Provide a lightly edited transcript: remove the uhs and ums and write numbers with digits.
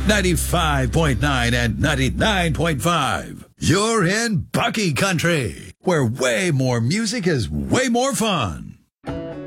95.9 and 99.5. You're in Bucky Country, where way more music is way more fun.